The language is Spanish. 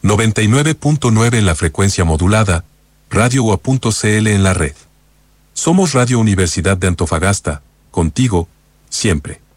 99.9 en la frecuencia modulada, Radio UA.cl en la red. Somos Radio Universidad de Antofagasta, contigo, siempre.